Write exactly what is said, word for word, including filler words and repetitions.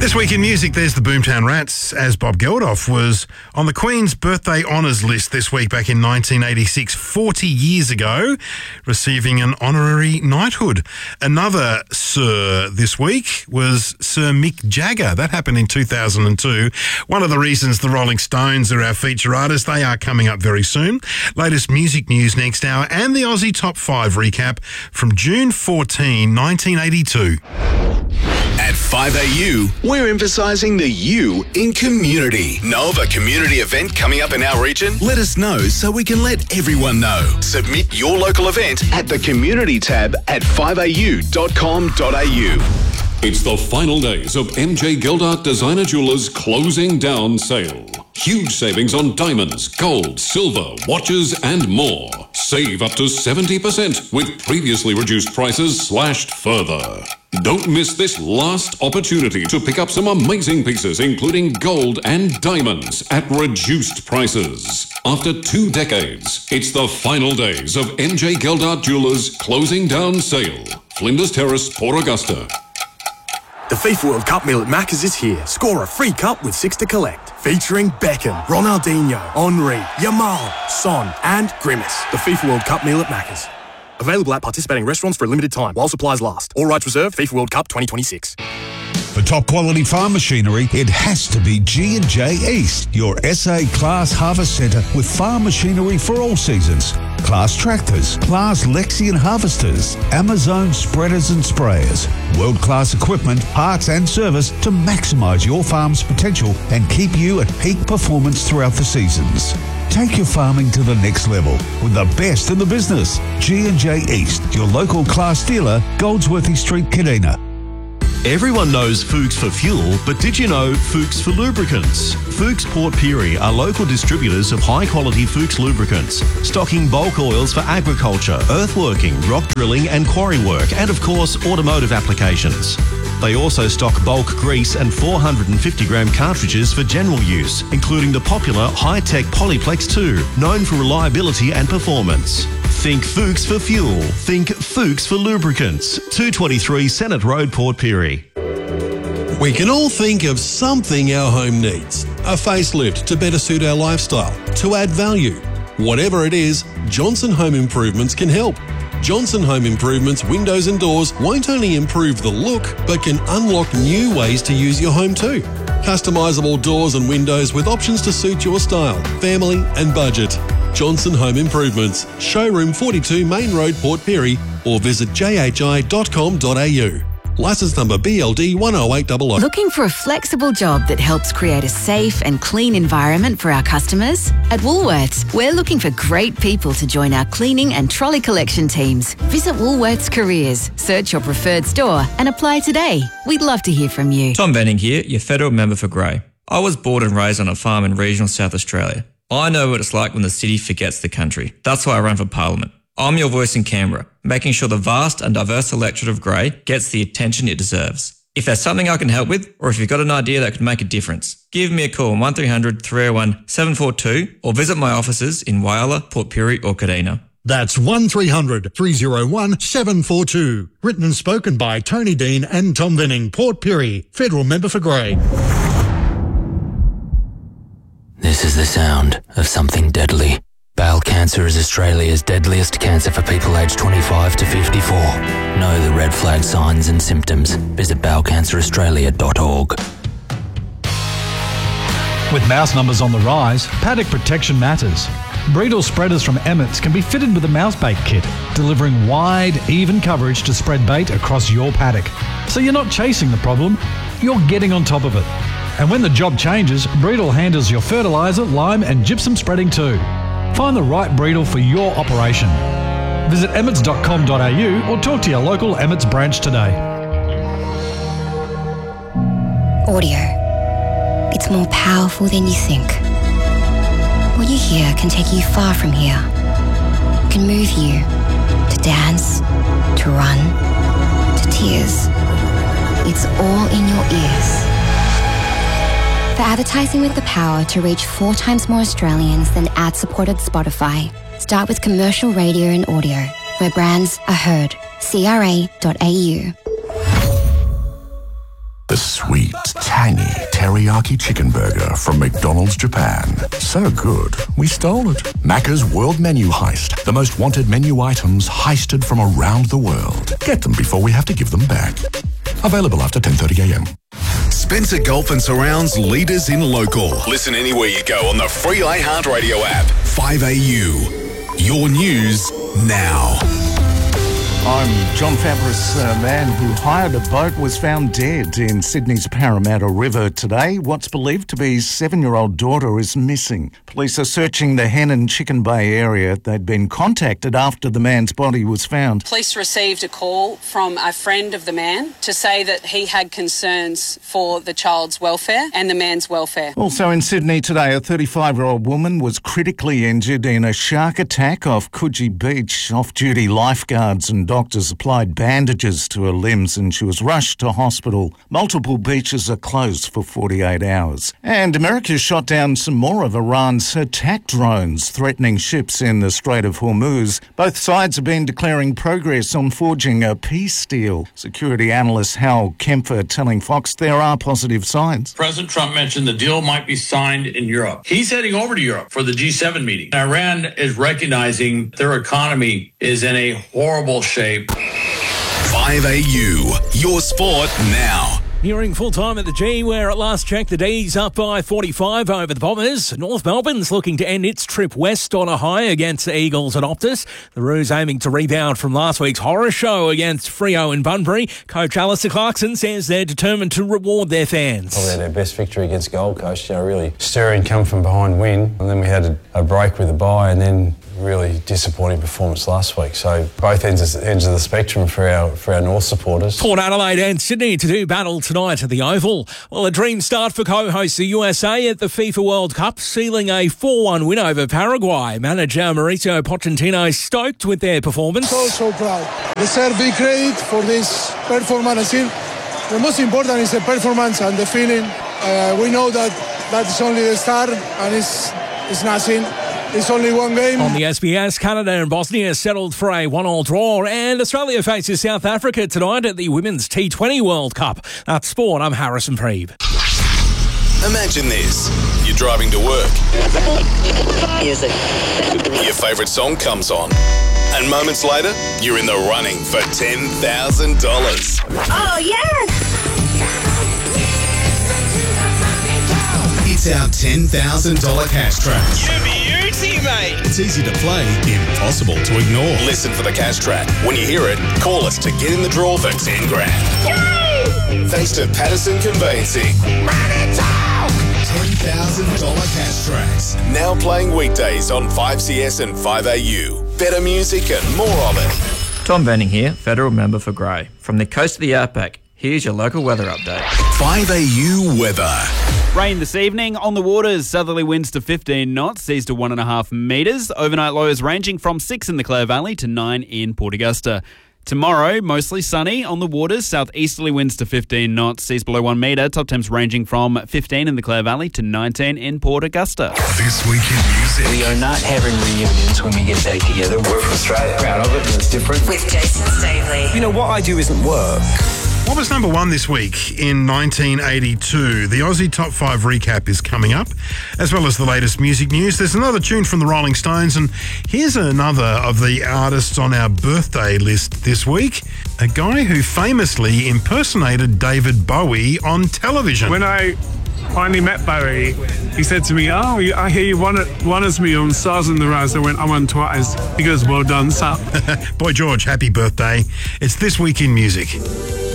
This week in music, there's the Boomtown Rats, as Bob Geldof was on the Queen's birthday honours list this week back in nineteen eighty-six, forty years ago, receiving an honorary knighthood. Another Sir this week was Sir Mick Jagger. That happened in two thousand two. One of the reasons the Rolling Stones are our feature artists, they are coming up very soon. Latest music news next hour and the Aussie Top five recap from June fourteenth, nineteen eighty-two. At five A U, we're emphasising the U in community. Know of a community event coming up in our region? Let us know so we can let everyone know. Submit your local event at the community tab at five a u dot com dot a u. It's the final days of M J Geldart Designer Jewelers closing down sale. Huge savings on diamonds, gold, silver, watches and more. Save up to seventy percent with previously reduced prices slashed further. Don't miss this last opportunity to pick up some amazing pieces including gold and diamonds at reduced prices. After two decades, it's the final days of M J Geldart Jewelers closing down sale. Flinders Terrace, Port Augusta. The FIFA World Cup meal at Macca's is here. Score a free cup with six to collect. Featuring Beckham, Ronaldinho, Henry, Yamal, Son and Grimace. The FIFA World Cup meal at Macca's. Available at participating restaurants for a limited time while supplies last. All rights reserved. FIFA World Cup twenty twenty-six. For top quality farm machinery, it has to be G and J East, your S A Class Harvest Centre with farm machinery for all seasons. Class tractors, Class Lexion harvesters, Amazon spreaders and sprayers. World-class equipment, parts and service to maximise your farm's potential and keep you at peak performance throughout the seasons. Take your farming to the next level with the best in the business. G and J East, your local Class dealer, Goldsworthy Street, Kadina. Everyone knows Fuchs for fuel, but did you know Fuchs for lubricants? Fuchs Port Pirie are local distributors of high-quality Fuchs lubricants, stocking bulk oils for agriculture, earthworking, rock drilling and quarry work, and of course, automotive applications. They also stock bulk grease and four hundred fifty gram cartridges for general use, including the popular high-tech Polyplex two, known for reliability and performance. Think Fuchs for fuel. Think Fuchs for lubricants. two twenty-three Senate Road, Port Pirie. We can all think of something our home needs. A facelift to better suit our lifestyle, to add value. Whatever it is, Johnson Home Improvements can help. Johnson Home Improvements windows and doors won't only improve the look, but can unlock new ways to use your home too. Customisable doors and windows with options to suit your style, family and budget. Johnson Home Improvements, Showroom forty-two Main Road, Port Pirie, or visit j h i dot com dot a u. Licence number B L D one oh eight hundred. Looking for a flexible job that helps create a safe and clean environment for our customers? At Woolworths, we're looking for great people to join our cleaning and trolley collection teams. Visit Woolworths Careers, search your preferred store and apply today. We'd love to hear from you. Tom Benning here, your federal member for Grey. I was born and raised on a farm in regional South Australia. I know what it's like when the city forgets the country. That's why I run for Parliament. I'm your voice in Canberra, making sure the vast and diverse electorate of Grey gets the attention it deserves. If there's something I can help with, or if you've got an idea that could make a difference, give me a call on one three hundred, three oh one, seven four two or visit my offices in Whyalla, Port Pirie or Kadina. That's one three hundred, three oh one, seven four two. Written and spoken by Tony Dean and Tom Benning, Port Pirie, federal member for Grey. This is the sound of something deadly. Bowel cancer is Australia's deadliest cancer for people aged twenty-five to fifty-four. Know the red flag signs and symptoms. Visit bowel cancer australia dot org. With mouse numbers on the rise, paddock protection matters. Breedle spreaders from Emmets can be fitted with a mouse bait kit, delivering wide, even coverage to spread bait across your paddock. So you're not chasing the problem, you're getting on top of it. And when the job changes, Breedle handles your fertiliser, lime and gypsum spreading too. Find the right Breedle for your operation. Visit emmets dot com dot a u or talk to your local Emmets branch today. Audio. It's more powerful than you think. What you hear can take you far from here. It can move you to dance, to run, to tears. It's all in your ears. For advertising with the power to reach four times more Australians than ad-supported Spotify, start with commercial radio and audio, where brands are heard. C R A dot A U. The sweet, teriyaki chicken burger from McDonald's Japan. So good, we stole it. Macca's World Menu Heist. The most wanted menu items heisted from around the world. Get them before we have to give them back. Available after ten thirty a m. Spencer Golf and Surrounds leaders in local. Listen anywhere you go on the free iHeartRadio app. five A U. Your news now. I'm John Fabris. A man who hired a boat was found dead in Sydney's Parramatta River today. What's believed to be his seven-year-old daughter is missing. Police are searching the Hen and Chicken Bay area. They'd been contacted after the man's body was found. Police received a call from a friend of the man to say that he had concerns for the child's welfare and the man's welfare. Also in Sydney today, a thirty-five-year-old woman was critically injured in a shark attack off Coogee Beach. Off-duty lifeguards and doctors applied bandages to her limbs and she was rushed to hospital. Multiple beaches are closed for forty-eight hours. And America shot down some more of Iran's attack drones threatening ships in the Strait of Hormuz. Both sides have been declaring progress on forging a peace deal. Security analyst Hal Kempfer telling Fox there are positive signs. President Trump mentioned the deal might be signed in Europe. He's heading over to Europe for the G seven meeting. Iran is recognizing their economy is in a horrible shape. five A U, your sport now. Nearing full time at the G, where at last check the D's up by forty-five over the Bombers. North Melbourne's looking to end its trip west on a high against the Eagles and Optus. The Roos aiming to rebound from last week's horror show against Freo and Bunbury. Coach Alistair Clarkson says they're determined to reward their fans. Probably their best victory against Gold Coast. You know, really stirring come from behind win, and then we had a, a break with a bye, and then really disappointing performance last week. So both ends of, ends of the spectrum for our for our North supporters. Port Adelaide and Sydney to do battle tonight at the Oval. Well, a dream start for co-hosts the U S A at the FIFA World Cup, sealing a four one win over Paraguay. Manager Mauricio Pochettino stoked with their performance. So, so proud. Deserve big credit for this performance. The most important is the performance and the feeling. Uh, we know that that is only the start and it's, it's nothing. It's only one game. On the S B S, Canada and Bosnia settled for a one-all draw, and Australia faces South Africa tonight at the Women's T twenty World Cup. That's sport. I'm Harrison Preeb. Imagine this. You're driving to work. Music. Your favourite song comes on. And moments later, you're in the running for ten thousand dollars. Oh, yes! It's our ten thousand dollars cash track. You beauty, mate. It's easy to play, impossible to ignore. Listen for the cash track. When you hear it, call us to get in the draw for ten grand. Yay! Thanks to Patterson Conveyancing. Money talk! ten thousand dollars cash tracks. Now playing weekdays on five C S and five A U. Better music and more of it. Tom Benning here, Federal Member for Grey. From the coast of the Outback, here's your local weather update. five A U weather. Rain this evening on the waters. Southerly winds to fifteen knots, seas to one and a half metres. Overnight lows ranging from six in the Clare Valley to nine in Port Augusta. Tomorrow, mostly sunny on the waters. Southeasterly winds to fifteen knots, seas below one metre. Top temps ranging from fifteen in the Clare Valley to nineteen in Port Augusta. This week in music. We are not having reunions when we get back together. We're from Australia. Proud of it, and it's different. With Jason Stavely. You know, what I do isn't work. What was number one this week in nineteen eighty-two? The Aussie Top five recap is coming up, as well as the latest music news. There's another tune from the Rolling Stones, and here's another of the artists on our birthday list this week, a guy who famously impersonated David Bowie on television. When I finally met Bowie, he said to me, oh, I hear you won, it, won as me on Stars in the Rise. I went, I won twice. He goes, well done, sir. Boy George, happy birthday. It's This Week in Music.